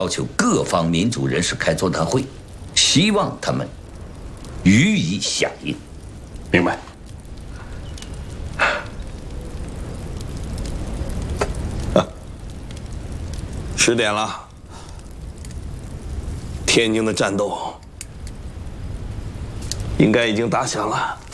要求各方民主人士开座谈会，希望他们予以响应。 明白。10点了，天津的战斗应该已经打响了。